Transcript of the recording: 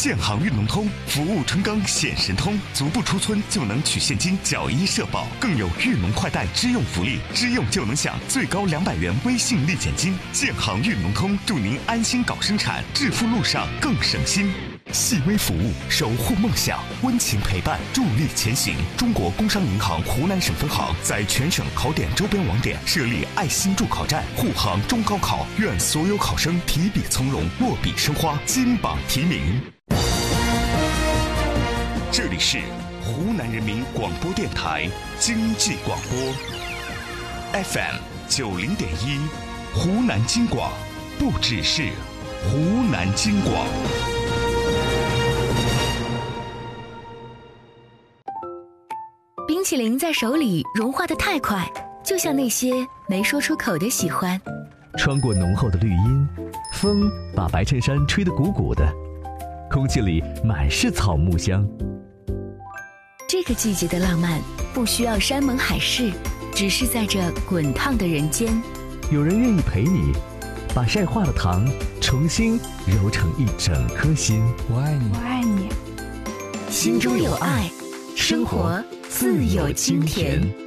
建行运农通，服务春耕显神通，足不出村就能取现金缴医社保，更有运农快贷支用福利，支用就能享最高200元微信立减金。建行运农通，祝您安心搞生产，致富路上更省心。细微服务，守护梦想，温情陪伴，助力前行。中国工商银行湖南省分行在全省考点周边网点设立爱心助考站，护航中高考，愿所有考生提笔从容，落笔生花，金榜题名。这里是湖南人民广播电台经济广播 FM 90.1，湖南经广，不只是湖南经广。 冰淇淋在手里融化得太快，就像那些没说出口的喜欢。 穿过浓厚的绿荫，风把白衬衫吹得鼓鼓的，空气里满是草木香。 这个季节的浪漫不需要山盟海誓，只是在这滚烫的人间， 有人愿意陪你，把晒化的糖重新揉成一整颗心。 我爱你， 我爱你， 心中有爱，生活自有清甜。